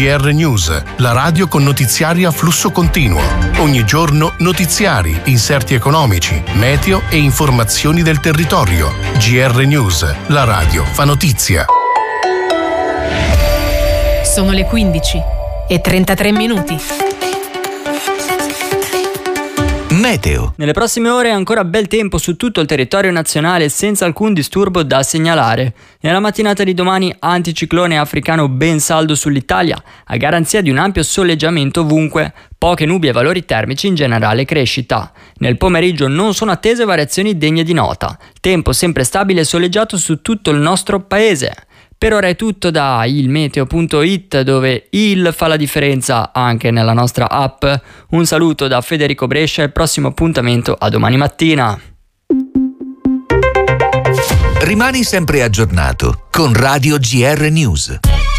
GR News, la radio con notiziari a flusso continuo. Ogni giorno notiziari, inserti economici, meteo e informazioni del territorio. GR News, la radio fa notizia. Sono le 15:33. Meteo. Nelle prossime ore ancora bel tempo su tutto il territorio nazionale senza alcun disturbo da segnalare. Nella mattinata di domani anticiclone africano ben saldo sull'Italia, a garanzia di un ampio soleggiamento ovunque. Poche nubi e valori termici in generale crescita. Nel pomeriggio non sono attese variazioni degne di nota. Tempo sempre stabile e soleggiato su tutto il nostro paese. Per ora è tutto da ilmeteo.it, dove il fa la differenza anche nella nostra app. Un saluto da Federico Brescia e il prossimo appuntamento a domani mattina. Rimani sempre aggiornato con Radio GR News.